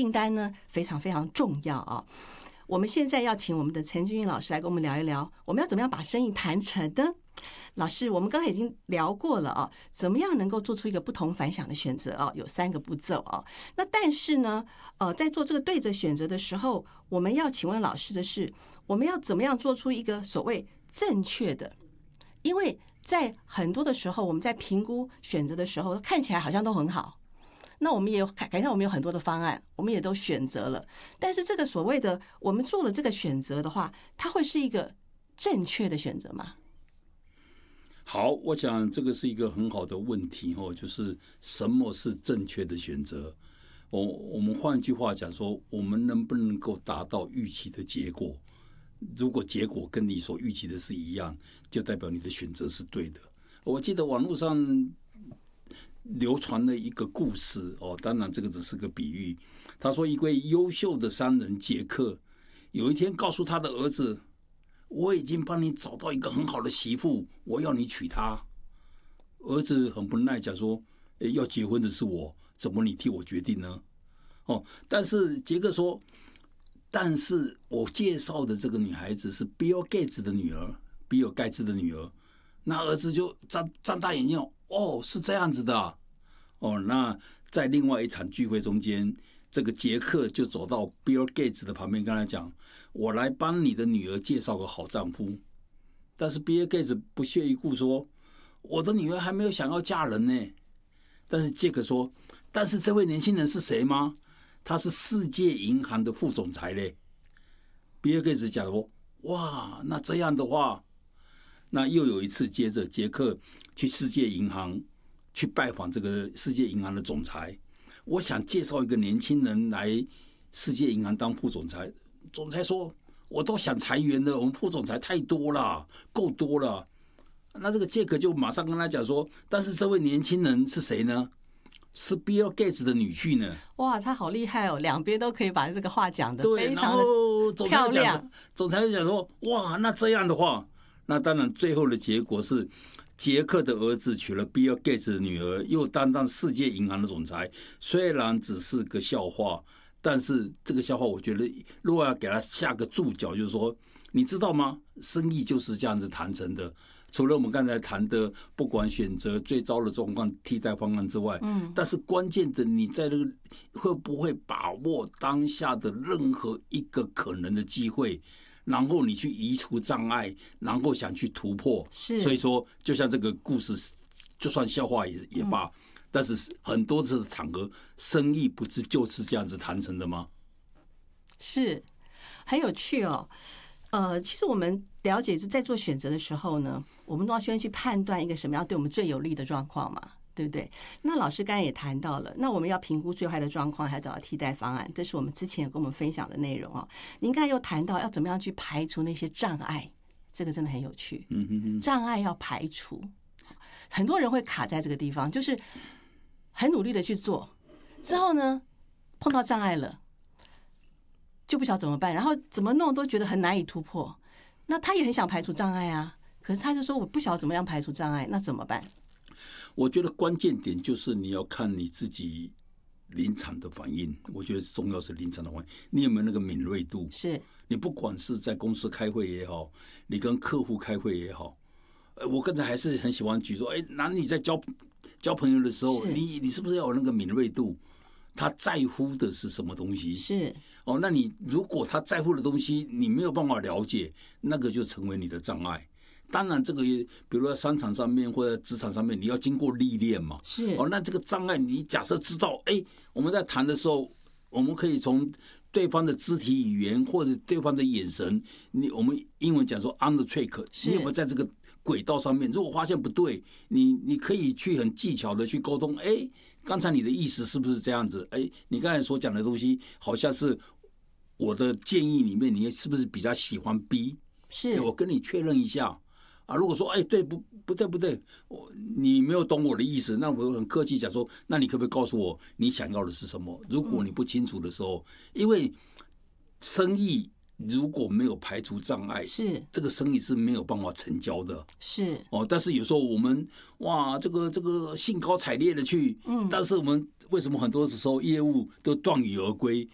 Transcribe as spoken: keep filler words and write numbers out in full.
订单呢非常非常重要啊。我们现在要请我们的陈俊英老师来跟我们聊一聊，我们要怎么样把生意谈成呢？老师，我们刚才已经聊过了啊，怎么样能够做出一个不同凡响的选择啊？有三个步骤啊。那但是呢，呃，在做这个对折选择的时候，我们要请问老师的是，我们要怎么样做出一个所谓正确的？因为在很多的时候，我们在评估选择的时候，看起来好像都很好。那我们也有改善，我们有很多的方案，我们也都选择了。但是这个所谓的我们做了这个选择的话，它会是一个正确的选择吗？ 好，我想这个是一个很好的问题哦，就是什么是正确的选择？我我们换句话讲说，我们能不能够达到预期的结果？如果结果跟你所预期的是一样，就代表你的选择是对的。我记得网络上流传了一个故事哦，当然这个只是个比喻。他说，一位优秀的商人杰克，有一天告诉他的儿子：“我已经帮你找到一个很好的媳妇，我要你娶她。”儿子很不耐讲说：“欸，要结婚的是我，怎么你替我决定呢？”哦，但是杰克说：“但是我介绍的这个女孩子是比尔盖茨的女儿，比尔盖茨的女儿。”那儿子就张张大眼睛，哦，是这样子的啊。哦，那在另外一场聚会中间，这个杰克就走到比尔盖茨的旁边，跟他讲：“我来帮你的女儿介绍个好丈夫。”但是比尔盖茨不屑一顾说：“我的女儿还没有想要嫁人呢。”但是杰克说：“但是这位年轻人是谁吗？他是世界银行的副总裁嘞。”比尔盖茨讲说：“哇，那这样的话。”那又有一次，接着杰克去世界银行去拜访这个世界银行的总裁，我想介绍一个年轻人来世界银行当副总裁。总裁说：“我都想裁员了，我们副总裁太多了，够多了。”那这个杰克就马上跟他讲说：“但是这位年轻人是谁呢？是比尔盖茨的女婿呢。” 哇，他好厉害哦，两边都可以把这个话讲得非常的漂亮。 总裁就讲说：“哇，那这样的话。”那当然，最后的结果是，杰克的儿子娶了比尔盖茨的女儿，又担当世界银行的总裁。虽然只是个笑话，但是这个笑话，我觉得如果要给他下个注脚，就是说，你知道吗？生意就是这样子谈成的。除了我们刚才谈的，不管选择最糟的状况、替代方案之外，嗯，但是关键的，你在这个会不会把握当下的任何一个可能的机会？然后你去移除障碍，然后想去突破， 是， 所以说，就像这个故事，就算笑话也也罢，嗯，但是很多次的场合，生意不是就是这样子谈成的吗？ 是，很有趣哦。呃，其实我们了解是在做选择的时候呢，我们都要先去判断一个什么样对我们最有利的状况嘛。对不对？那老师刚才也谈到了，那我们要评估最坏的状况，还找到替代方案，这是我们之前有跟我们分享的内容哦。您刚才又谈到要怎么样去排除那些障碍，这个真的很有趣。嗯哼哼，障碍要排除，很多人会卡在这个地方，就是很努力的去做，之后呢碰到障碍了，就不晓得怎么办，然后怎么弄都觉得很难以突破。那他也很想排除障碍啊，可是他就说我不晓得怎么样排除障碍，那怎么办？ 我觉得关键点就是你要看你自己临场的反应，我觉得重要是临场的反应，你有没有那个敏锐度？ 是你不管是在公司开会也好，你跟客户开会也好，我刚才还是很喜欢举说，哎，男女在交交朋友的时候，你你是不是要有那个敏锐度？他在乎的是什么东西？ 是哦，那你如果他在乎的东西你没有办法了解，那个就成为你的障碍。当然，这个也，比如说商场上面或者职场上面，你要经过历练嘛。 是哦，那这个障碍，你假设知道，哎，我们在谈的时候，我们可以从对方的肢体语言或者对方的眼神，你我们英文讲说 on the track， 你有没有在这个轨道上面？如果发现不对，你你可以去很技巧的去沟通。哎，刚才你的意思是不是这样子？哎，你刚才所讲的东西，好像是我的建议里面，你是不是比较喜欢 B？ 是， 我跟你确认一下。啊，如果说哎，对不不对不对，我你没有懂我的意思，那我很客气讲说，那你可不可以告诉我你想要的是什么？如果你不清楚的时候，因为生意如果没有排除障碍， 是这个生意是没有办法成交的。 是哦，但是有时候我们哇，这个这个兴高采烈的去，嗯，但是我们为什么很多时候业务都断羽而归？